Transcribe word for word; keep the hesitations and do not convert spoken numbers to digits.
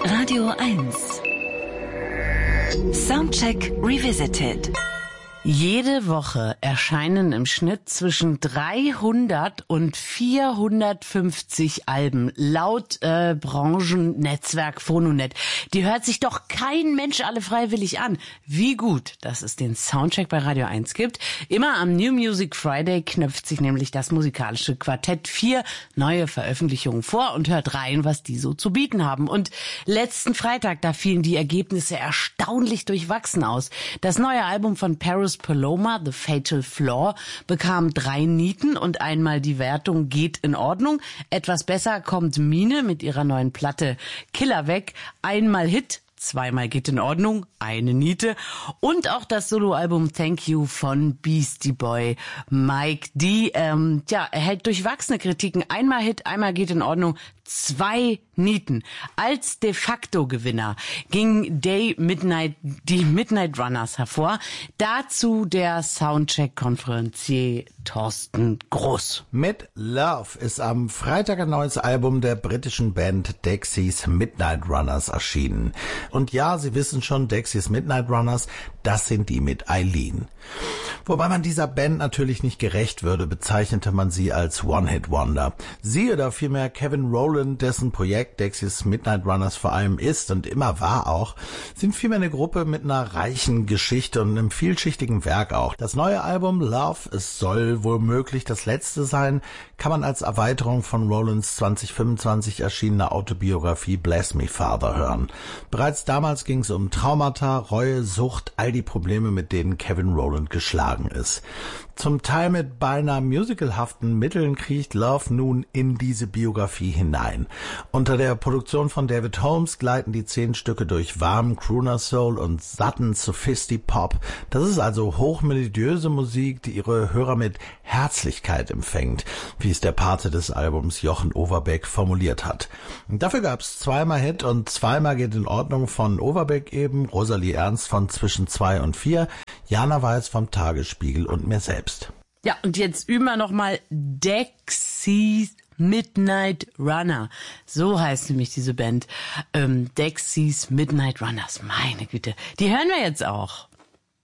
Radio eins. Soundcheck Revisited. Jede Woche erscheinen im Schnitt zwischen dreihundert und vierhundertfünfzig Alben, laut äh, Branchennetzwerk Phononet. Die hört sich doch kein Mensch alle freiwillig an. Wie gut, dass es den Soundcheck bei Radio eins gibt. Immer am New Music Friday knöpft sich nämlich das musikalische Quartett vier neue Veröffentlichungen vor und hört rein, was die so zu bieten haben. Und letzten Freitag, da fielen die Ergebnisse erstaunlich durchwachsen aus. Das neue Album von Paris Paloma, The Fatal Flaw, bekam drei Nieten und einmal die Wertung geht in Ordnung. Etwas besser kommt Mine mit ihrer neuen Platte Killer weg. Einmal Hit, zweimal geht in Ordnung, eine Niete. Und auch das Soloalbum Thank You von Beastie Boy Mike D. Ähm, ja, erhält durchwachsene Kritiken. Einmal Hit, einmal geht in Ordnung, zwei Nieten. Als de facto Gewinner ging Day Midnight, die Midnight Runners hervor. Dazu der Soundcheck-Konferencier Thorsten Groß. Mit Love ist am Freitag ein neues Album der britischen Band Dexys Midnight Runners erschienen. Und ja, Sie wissen schon, Dexys Midnight Runners, das sind die mit Eileen. Wobei man dieser Band natürlich nicht gerecht würde, bezeichnete man sie als One-Hit-Wonder. Sie oder vielmehr Kevin Rowland, dessen Projekt Dexys Midnight Runners vor allem ist und immer war auch, sind vielmehr eine Gruppe mit einer reichen Geschichte und einem vielschichtigen Werk auch. Das neue Album Love, es soll womöglich das letzte sein, kann man als Erweiterung von Rowlands zwanzig fünfundzwanzig erschienene Autobiografie Bless Me Father hören. Bereits damals ging es um Traumata, Reue, Sucht, all die Probleme, mit denen Kevin Rowland geschlagen ist. Zum Teil mit beinahe musicalhaften Mitteln kriecht Love nun in diese Biografie hinein. Unter der Produktion von David Holmes gleiten die zehn Stücke durch warmen Crooner-Soul und satten Sophisti-Pop. Das ist also hochmelodiöse Musik, die ihre Hörer mit Herzlichkeit empfängt, wie es der Pate des Albums Jochen Overbeck formuliert hat. Und dafür gab es zweimal Hit und zweimal geht in Ordnung von Overbeck eben, Rosalie Ernst von Zwischen zwei und vier, Jana Weiß vom Tagesspiegel und mir selbst. Ja, und jetzt üben wir nochmal Dexys Midnight Runner. So heißt nämlich diese Band. Ähm, Dexys Midnight Runners. Meine Güte. Die hören wir jetzt auch.